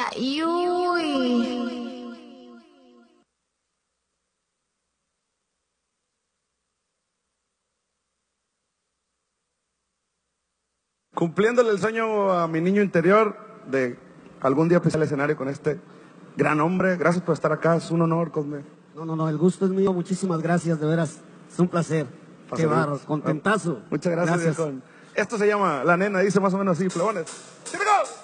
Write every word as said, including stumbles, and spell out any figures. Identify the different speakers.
Speaker 1: ay, uy.
Speaker 2: Cumpliéndole el sueño a mi niño interior de algún día pisar el escenario con este gran hombre. Gracias por estar acá, es un honor, Cosme.
Speaker 3: No, no, no, el gusto es mío, muchísimas gracias, de veras, es un placer. Qué barro, contentazo.
Speaker 2: Muchas gracias,
Speaker 3: gracias.
Speaker 2: viejo. Esto se llama La Nena, dice más o menos así, plebones. ¡Típico!